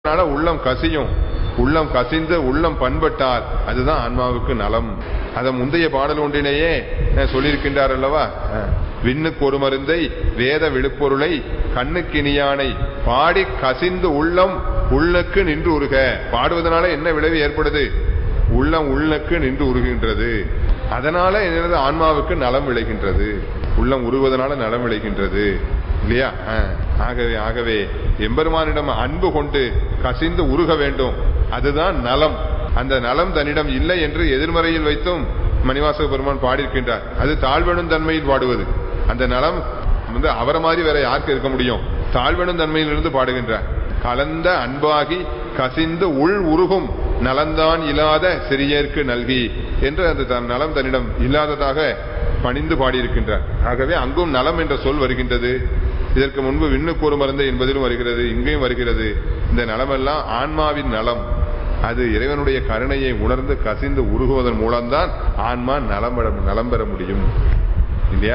உள்ளம் கசியும். உள்ளம் கசிந்து உள்ளம் பண்பட்டால் அதுதான் ஆன்மாவுக்கு நலம். அத முந்தைய பாடல் ஒன்றிலேயே சொல்லியிருக்கின்றார் அல்லவா, விண்ணுக்கு ஒரு மருந்தை வேத விழுப்பொருளை கண்ணுக்கினியானை பாடி கசிந்து உள்ளம் உள்ளுக்கு நின்று உருக. பாடுவதனால என்ன விளைவு ஏற்படுது? உள்ளம் உள்ளுக்கு நின்று உருகின்றது. அதனால என்னது? ஆன்மாவுக்கு நலம் விளைகின்றது. உள்ளம் உருவதனால நலம் விளைகின்றது இல்லையா? ஆகவே எம்பெருமானிடம் அன்பு கொண்டு கசிந்து உருக வேண்டும். அதுதான் நலம். அந்த நலம் தன்னிடம் இல்லை என்று எதிர்மறையில் வைத்தும் மணிவாசக பெருமான் பாடியிருக்கின்றார். அது தாழ்வெனும் தன்மையில் பாடுவது. அந்த நலம் அவரை மாதிரி வேற யாருக்கு இருக்க முடியும்? தாழ்வெனும் தன்மையிலிருந்து பாடுகின்றார். கலந்த அன்பாகி கசிந்து உள் உருகும் நலந்தான் இல்லாத சிறியர்க்கு நல்கி என்று அந்த நலம் தன்னிடம் இல்லாததாக பணிந்து பாடியிருக்கின்றார். ஆகவே அங்கும் நலம் என்ற சொல் வருகின்றது. இதற்கு முன்பு விண்ணுக்கு ஒரு மருந்தை என்பதிலும் வருகிறது, இங்கேயும் வருகிறது. இந்த நலமெல்லாம் ஆன்மாவின் நலம். அது இறைவனுடைய கருணையை உணர்ந்து கசிந்து உருகுவதன் மூலம்தான் ஆன்மா நலம் பெற முடியும் இல்லையா?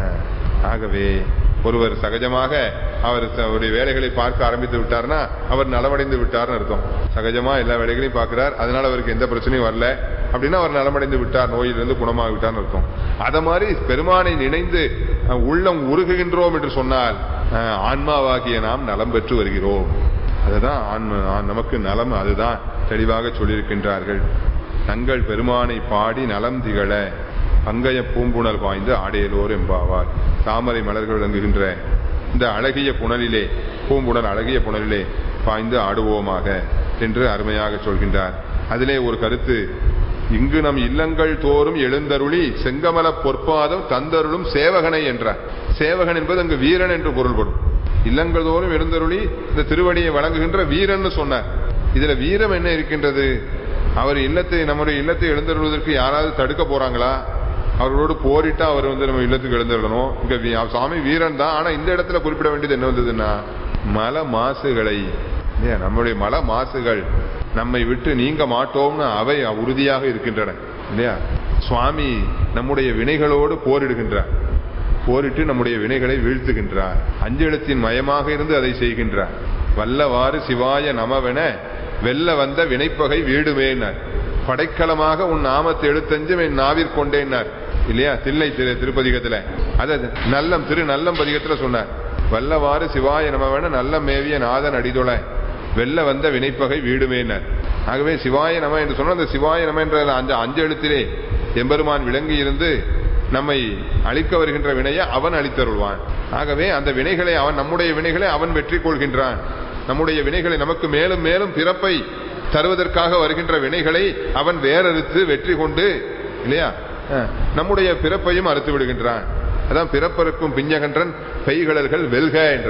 ஆகவே ஒருவர் சகஜமாக அவருடைய வேலைகளை பார்க்க ஆரம்பித்து விட்டார்னா அவர் நலமடைந்து விட்டார்னு அர்த்தம். சகஜமா எல்லா வேலைகளையும் பார்க்கிறார், அதனால அவருக்கு எந்த பிரச்சனையும் வரல அப்படின்னா அவர் நலமடைந்து விட்டார், நோயிலிருந்து குணமாக விட்டார்னு அர்த்தம். அத மாதிரி பெருமானை நினைந்து உள்ளம் உருகுகின்றோம் என்று சொன்னால் ஆன்மாவாகிய நாம் நலம் பெற்று வருகிறோம். அதுதான் நமக்கு நலம். அதுதான் தெளிவாக சொல்லியிருக்கின்றார்கள். தங்கள் பெருமானை பாடி நலம் திகழ பங்கைய பூம்புணல் பாய்ந்து ஆடையலோர் எம்பாவார். தாமரை மலர்கள் விளங்குகின்ற இந்த அழகிய புனலிலே, பூம்புணல் அழகிய புனலிலே பாய்ந்து ஆடுவோமாக என்று அருமையாக சொல்கின்றார். அதிலே ஒரு கருத்து, இங்கு நம் இல்லங்கள் தோறும் எழுந்தருளி செங்கமல பொற்பாதம் தந்தருளும் சேவகனை என்றார். சேவகன் என்பது அங்கு வீரன் என்று பொருள்படும். இல்லங்கள் தோறும் எழுந்தருளி இந்த திருவடியை வழங்குகின்ற வீரன் சொன்னார். இதுல வீரம் என்ன இருக்கின்றது? அவர் நம்முடைய இல்லத்தை எழுந்தருள்வதற்கு யாராவது தடுக்க போறாங்களா? அவர்களோடு போரிட்டா அவர் நம்ம இல்லத்துக்கு எழுந்திருக்கணும். இங்க சாமி வீரன் தான். ஆனா இந்த இடத்துல குறிப்பிட வேண்டியது என்ன வந்ததுன்னா, மல மாசுகளை, நம்முடைய மல மாசுகள் நம்மை விட்டு நீங்க மாட்டோம்னு அவை உறுதியாக இருக்கின்றன இல்லையா? சுவாமி நம்முடைய வினைகளோடு போரிடுகின்றார். போரிட்டு நம்முடைய வினைகளை வீழ்த்துகின்றார். அஞ்செழுத்தின் மயமாக இருந்து அதை செய்கின்றார். வல்லவாறு சிவாய நமவென வெல்ல வந்த வினைப்பகை வீடுவேனார். படைக்கலமாக உன் நாமத்தை எழுத்தஞ்சும் என் நாவிற்கொண்டேனார் இல்லையா? தில்லை திருப்பதிகத்துல அத நல்லம் நல்லம் பதிகத்துல சொன்னார். வல்லவாறு சிவாய நமவென நல்ல மேவிய நாதன் அடிதொழ வெல்ல வந்த வினைப்பகை வீடுவேனார். ஆகவே சிவாய நம என்று சொன்ன அந்த சிவாய நம என்ற அஞ்சு எழுத்திலே எம்பெருமான் விளங்கி இருந்து நம்மை அழிக்க வருகின்ற வினையை அவன் அழித்தருள்வான். ஆகவே அந்த வினைகளை நம்முடைய வினைகளை அவன் வெற்றி கொள்கின்றான். நம்முடைய வினைகளை நமக்கு மேலும் மேலும் பிறப்பை தருவதற்காக வருகின்ற வினைகளை அவன் வேறறுத்து வெற்றி கொண்டு இல்லையா நம்முடைய பிறப்பையும் அறுத்து விடுகின்றான். அதான் பிறப்பருக்கும் பிஞ்சகன்றன் பெய்கழல்கள் வெல்க என்ற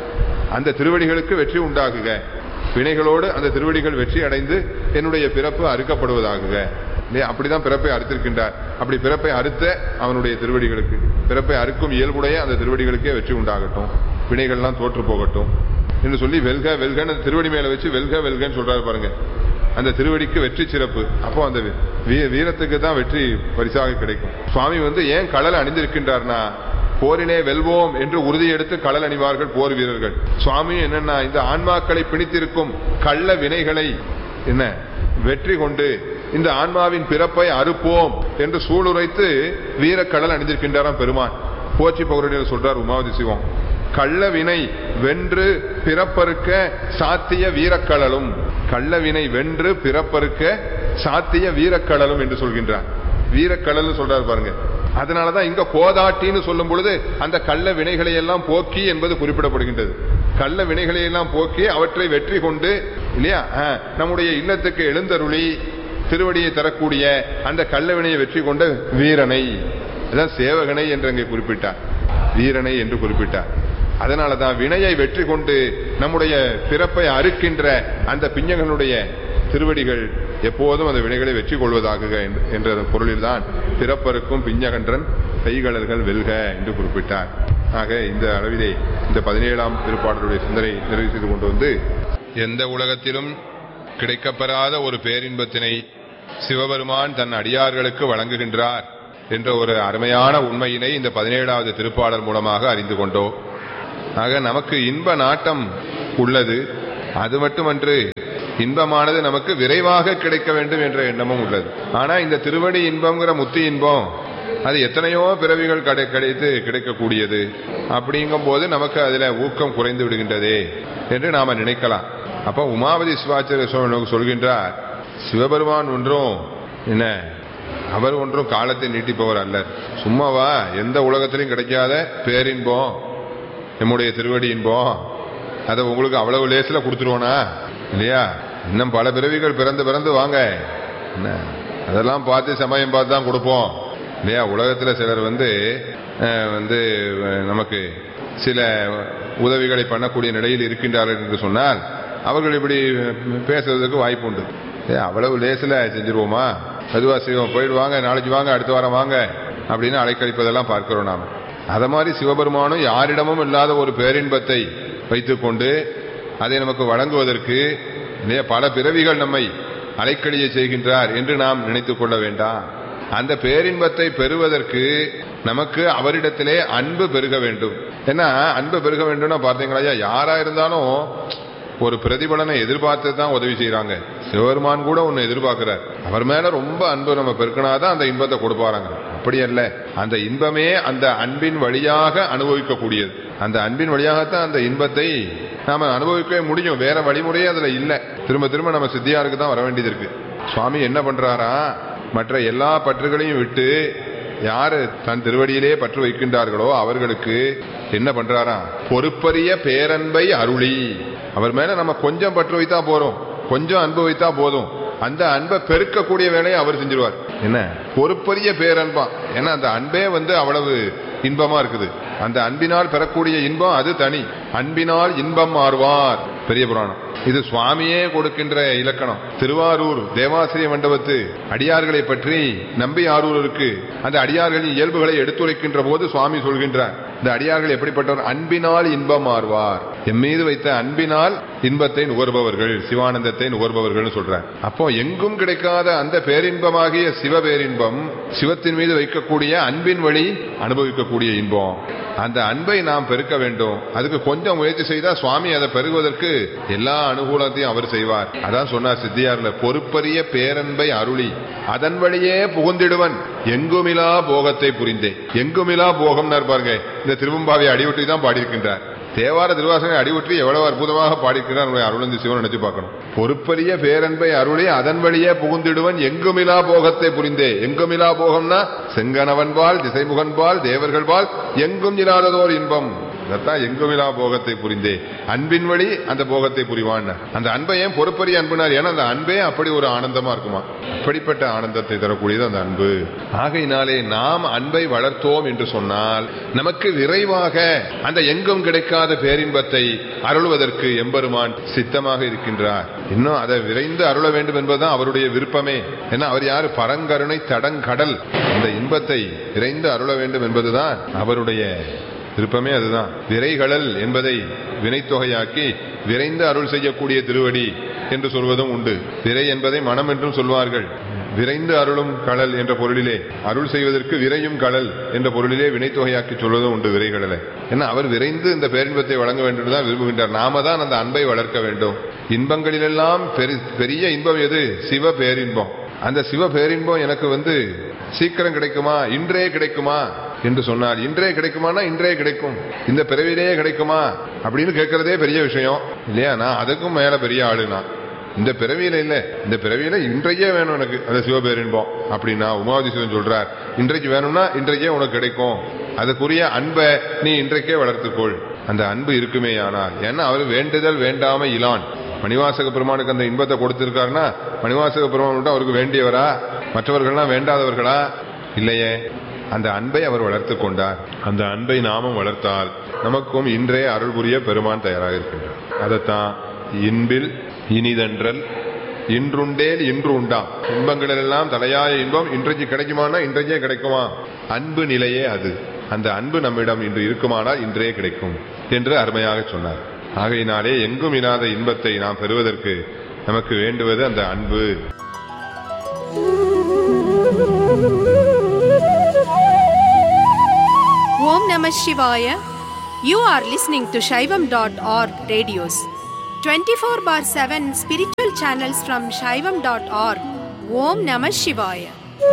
அந்த திருவடிகளுக்கு வெற்றி உண்டாகுக. வினைகளோடு அந்த திருவடிகள் வெற்றி அடைந்து என்னுடைய பிறப்பு அறுக்கப்படுவதாகுக. அப்படிதான் பிறப்பை அறுத்திருக்கின்றார். அப்படி பிறப்பை அறுத்த அவனுடைய திருவடிகளுக்கு, பிறப்பை அறுக்கும் இயல்புடைய அந்த திருவடிகளுக்கே வெற்றி உண்டாகட்டும், வினைகள்லாம் தோற்று போகட்டும் என்று சொல்லி வெல்க வெல்கன்னு திருவடி மேல வச்சு வெல்க வெல்கன்னு சொல்றாரு பாருங்க. அந்த திருவடிக்கு வெற்றி சிறப்பு. அப்போ அந்த வீரத்துக்கு தான் வெற்றி பரிசாக கிடைக்கும். சுவாமி ஏன் கடல் அணிந்திருக்கின்றார்னா, போரிலே வெல்வோம் என்று உறுதி எடுத்து கடல் அணிவார்கள் போர் வீரர்கள். சுவாமி என்னன்னா, இந்த ஆன்மாக்களை பிணித்திருக்கும் கள்ள வினைகளை என்ன வெற்றி கொண்டு இந்த ஆன்மாவின் பிறப்பை அறுப்போம் என்று சூளுரைத்து வீரக்கடல் அணிந்திருக்கின்றாராம் பெருமான். போற்றி பகுதியில் சொல்றார் உமாவதி சிவம், கள்ள வினை வென்று பிறப்பறுக்க சாத்திய வீரக்கடலும். கள்ள வினை வென்று பிறப்பறுக்க சாத்திய வீரக்கடலும் என்று சொல்கின்றார். வீரக்கடல் சொல்றாரு பாருங்க. அதனாலதான் இங்க கோதாட்டின்னு சொல்லும் பொழுது அந்த கள்ள வினைகளை எல்லாம் போக்கி என்பது குறிப்பிடப்படுகின்றது. கள்ள வினைகளை எல்லாம் போக்கி அவற்றை வெற்றி கொண்டு இல்லையா நம்முடைய இல்லத்துக்கு எழுந்தருளி திருவடியை தரக்கூடிய அந்த கள்ள வினையை வெற்றி கொண்ட வீரனை, அதான் சேவகனை என்று அங்கே குறிப்பிட்டார், வீரனை என்று குறிப்பிட்டார். அதனாலதான் வினையை வெற்றி கொண்டு நம்முடைய பிறப்பை அறுக்கின்ற அந்த பிஞ்சகனுடைய திருவடிகள் எப்போதும் அந்த வினைகளை வெற்றி கொள்வதாக என்ற பொருளில் தான் பிறப்பருக்கும் பிஞ்சகன்றன் கைகழல்கள் வெல்க என்று குறிப்பிட்டார். ஆக இந்த அளவிலே இந்த 17ஆம் திருப்பாடலுடைய சிந்தனை நிறைவு செய்து கொண்டு எந்த உலகத்திலும் கிடைக்கப்பெறாத ஒரு பேரின்பத்தினை சிவபெருமான் தன் அடியார்களுக்கு வழங்குகின்றார் என்ற ஒரு அருமையான உண்மையினை இந்த 17வது திருப்பாடல் மூலமாக அறிந்து கொண்டோம். ஆக நமக்கு இன்ப நாட்டம் உள்ளது. அது மட்டுமன்று, இன்பமானது நமக்கு விரைவாக கிடைக்க வேண்டும் என்ற எண்ணமும் உள்ளது. ஆனா இந்த திருவடி இன்பம்ங்கிற முத்தி இன்பம் அது எத்தனையோ பிறவிகள் கிடைத்து கிடைக்கக்கூடியது. அப்படிங்கும் போது நமக்கு அதுல ஊக்கம் குறைந்து விடுகின்றதே என்று நாம நினைக்கலாம். அப்ப உமாபதி சிவாச்சாரிய சொல்கின்றார், சிவபெருமான் ஒன்றும் என்ன, அவர் ஒன்றும் காலத்தை நீட்டிப்பவர் அல்ல. சும்மாவா எந்த உலகத்திலும் கிடைக்காத பேரின்பம் நம்முடைய திருவடி இன்பம், அதை உங்களுக்கு அவ்வளவு லேசில கொடுத்துருவோனா இல்லையா? இன்னும் பல பிறவிகள் பிறந்து வாங்க, அதெல்லாம் பார்த்து சமயம் பார்த்து தான் கொடுப்போம் இல்லையா? உலகத்துல சிலர் வந்து நமக்கு சில உதவிகளை பண்ணக்கூடிய நிலையில் இருக்கின்றார்கள் என்று சொன்னால் அவர்கள் இப்படி பேசுறதுக்கு வாய்ப்பு உண்டு. அவ்வளவு லேசில செஞ்சிருவோமா, அதுவா செய்வோம், போயிட்டு வாங்க, நாளைக்கு வாங்க, அடுத்த வாரம் வாங்க அப்படின்னு அலைக்கழிப்பதெல்லாம் பார்க்கிறோம் நாம. அத மாதிரி சிவபெருமானும் யாரிடமும் இல்லாத ஒரு பேரின்பத்தை வைத்துக் கொண்டு அதை நமக்கு வழங்குவதற்கு பல பிறவிகள் நம்மை அலைக்கழிய செய்கின்றார் என்று நாம் நினைத்துக் கொள்ள வேண்டாம். அந்த பேரின்பத்தை பெறுவதற்கு நமக்கு அவரிடத்திலே அன்பு பெருக வேண்டும். ஏன்னா அன்பு பெருக வேண்டும்னா பார்த்தீங்களா, யாரா இருந்தாலும் ஒரு பிரதிபலனை எதிர்பார்த்து தான் உதவி செய்யறாங்க. சிவபெருமான் கூட ஒன்னு எதிர்பார்க்கிறார், அவர் மேல ரொம்ப அன்பு நம்ம பெருக்கினாதான் அந்த இன்பத்தை கொடுப்பாராங்க. அப்படி அல்ல, அந்த இன்பமே அந்த அன்பின் வழியாக அனுபவிக்கக்கூடியது. அந்த அன்பின் வழியாகத்தான் அந்த இன்பத்தை நாம அனுபவிக்கவே முடியும். வேற வழிமுறையே அதுல இல்ல. திரும்ப திரும்ப நம்ம சித்தியாருக்கு தான் வர வேண்டியது இருக்கு. சுவாமி என்ன பண்றாரா, மற்ற எல்லா பற்றுகளையும் விட்டு யாரு தன் திருவடியிலே பற்று வைக்கின்றார்களோ அவர்களுக்கு என்ன பண்றாரா, பொறுப்பரிய பேரன்பை அருளி. அவர் மேல நம்ம கொஞ்சம் பற்று வைத்தா போறோம், கொஞ்சம் அன்பு வைத்தா போதும், அந்த அன்பை பெருக்கக்கூடிய வேலையை அவர் செஞ்சிருவார். என்ன பொறுப்பரிய பேரன்பா, ஏன்னா அந்த அன்பே அவ்வளவு இன்பமா இருக்குது. அந்த அன்பினால் பெறக்கூடிய இன்பம் அது தனி. அன்பினால் இன்பம் மாறுவார், பெரிய புராணம். இது சுவாமியே கொடுக்கின்ற இலக்கணம். திருவாரூர் தேவாசிரிய மண்டபத்து அடியார்களை பற்றி நம்பி ஆரூருக்கு அந்த அடியார்களின் இயல்புகளை எடுத்துரைக்கின்ற போது சுவாமி சொல்கின்றார், இந்த அடியார்கள் எப்படிப்பட்டவர், அன்பினால் இன்பம் மாறுவார். எம் மீது வைத்த அன்பினால் இன்பத்தை நுகர்பவர்கள், சிவானந்தத்தை நுகர்பவர்கள் சொல்றார். அப்போ எங்கும் கிடைக்காத அந்த பேரின்பமாகிய சிவ பேரின்பம், சிவத்தின் மீது வைக்கக்கூடிய அன்பின் வழி அனுபவிக்கக்கூடிய இன்பம். அந்த அன்பை நாம் பெருக்க வேண்டும். அதுக்கு கொஞ்சம் முயற்சி செய்தா சுவாமி அதை பெருகுவதற்கு எல்லா அனுகூலத்தையும் அவர் செய்வார். அதான் சொன்னார் சித்தியார்ல, பொறுப்பரிய பேரன்பை அருளி அதன் வழியே புகுந்திடுவன் எங்குமிலா போகத்தை புரிந்தே. எங்குமிலா போகம் பாருங்க, இந்த திருவம்பாவை அடிவிட்டு தான் பாடியிருக்கின்றார். தேவார திருவாசனை அடிவுற்றி எவ்வளவு அற்புதமாக பாடிக்கிறார் அருளந்தி சிவன் நினைச்சு பார்க்கணும். பொறுப்பரிய பேரன்பை அருளி அதன் வழியே புகுந்திடுவன் எங்குமிலா போகத்தை புரிந்தே. எங்குமிலா போகம்னா செங்கனவன்பால் திசைமுகன்பால் தேவர்கள்பால் எங்கும் இல்லாததோர் இன்பம். அதான் எங்குமிலா போகத்தை புரிந்தே, அன்பின் வழி அந்த போகத்தை புரிவான். அந்த அன்பை ஏன் பொறுப்பரிய அன்புனார், ஏன்னா அந்த அன்பே அப்படி ஒரு ஆனந்தமா இருக்குமா, அப்படிப்பட்ட ஆனந்தத்தை தரக்கூடியது அந்த அன்பு. ஆகையினாலே நாம் அன்பை வளர்த்தோம் என்று சொன்னால் நமக்கு விரைவாக அந்த எங்கும் கிடைக்காத பேரின்பத்தை அருள்வதற்கு எம்பெருமான் சித்தமாக இருக்கின்றார். இன்னும் அதை விரைந்து அருள வேண்டும் என்பதுதான் அவருடைய விருப்பமே. ஏன்னா அவர் யாரு, பரங்கருணை தடங்கடல். அந்த இன்பத்தை விரைந்து அருள வேண்டும் என்பதுதான் அவருடைய விருப்பமே. அதுதான் விரைகடல் என்பதை வினைத்தொகையாக்கி விரைந்து அருள் செய்யக்கூடிய திருவடி என்று சொல்வதும் உண்டு. விரை என்பதை மனம் என்றும் சொல்வார்கள். விரைந்து அருளும் கடல் என்ற பொருளிலே, அருள் செய்வதற்கு விரையும் கடல் என்ற பொருளிலே வினைத்தொகையாக்கி சொல்வதும் உண்டு விரைகடலை. ஏன்னா அவர் விரைந்து இந்த பேரின்பத்தை வழங்க வேண்டும் தான் விரும்புகின்றார். நாம தான் அந்த அன்பை வளர்க்க வேண்டும். இன்பங்களிலெல்லாம் பெரிய இன்பம் எது, சிவ பேரின்பம். அந்த சிவ பேரின்பம் எனக்கு சீக்கிரம் கிடைக்குமா, இன்றே கிடைக்குமா என்று சொன்னார். இன்றே கிடைக்குமானா இன்றே கிடைக்கும், இந்த பிறவிலேயே கிடைக்குமா அப்படின்னு கேட்கறதே பெரிய விஷயம் இல்லையா? நான் அதுக்கும் மேல பெரிய ஆளுனா, இந்த பிறவியில இல்ல, இந்த பிறவியில இன்றைக்கே வேணும் எனக்கு அந்த சிவபேரின்பம் அப்படின்னா உமாவதி சிவன் சொல்றார், இன்றைக்கு வேணும்னா இன்றைக்கே உனக்கு கிடைக்கும். அதுக்குரிய அன்பை நீ இன்றைக்கே வளர்த்துக்கொள். அந்த அன்பு இருக்குமே ஆனால், ஏன்னா அவர் வேண்டுதல் வேண்டாம இலான். மணிவாசக பெருமானுக்கு அந்த இன்பத்தை கொடுத்திருக்காருன்னா மணிவாசக பெருமான் அவருக்கு வேண்டியவரா, மற்றவர்கள்லாம் வேண்டாதவர்களா? இல்லையே. அந்த அன்பை அவர் வளர்த்து கொண்டார். அந்த அன்பை நாமும் வளர்த்தால் நமக்கும் இன்றே அருள் புரிய பெருமான் தயாராக இருக்கின்றார். அதைத்தான் இன்பில் இனிதன்றல் இன்றுண்டேல் இன்று உண்டாம். இன்பங்கள் எல்லாம் தலையாய இன்பம் இன்றைக்கு கிடைக்குமானா இன்றைக்கே கிடைக்குமா? அன்பு நிலையே அது. அந்த அன்பு நம்மிடம் இன்று இருக்குமானால் இன்றே கிடைக்கும் என்று அருமையாக சொன்னார். ஆகையினாலே எங்கும் இல்லாத இன்பத்தை நாம் பெறுவதற்கு நமக்கு வேண்டுவது அந்த அன்பு. Om Namah Shivaya. You are listening to Shaivam.org radios. 24/7 spiritual channels from Shaivam.org. Om Namah Shivaya.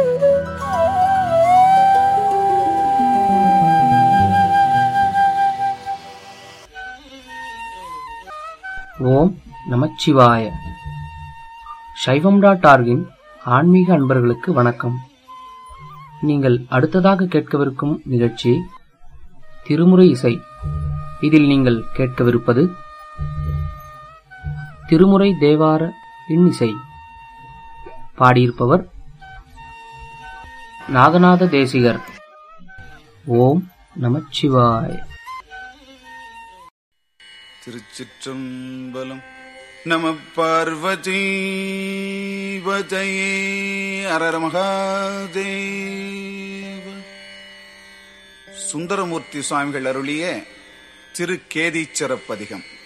ஓம் நமச்சிவாய. சைவம்.org-இன் ஆன்மீக அன்பர்களுக்கு வணக்கம். நீங்கள் அடுத்ததாக கேட்கவிருக்கும் நிகழ்ச்சி திருமுறை இசை. இதில் நீங்கள் கேட்கவிருப்பது திருமுறை தேவார இன்னிசை. பாடியிருப்பவர் நாகநாத தேசிகர். ஓம் நமச்சிவாய. திருச்சிற்றம்பலம். நம பார்வதி பஜயே அரர மகாதேவ. சுந்தரமூர்த்தி சுவாமிகள் அருளிய திருக்கேதீச்சரப்பதிகம்.